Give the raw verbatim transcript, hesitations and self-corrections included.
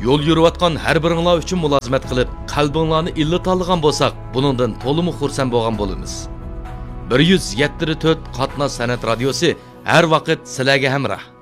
yo'l yurayotgan har biringlar uchun mulozimat qilib, qalbinglarni illat olgan bo'lsak, buningdan to'liq xursand bo'lgan bo'lamiz. bir yuz yetti to'rt Qatnoz san'at radiosi har vaqt sizlarga hamroh.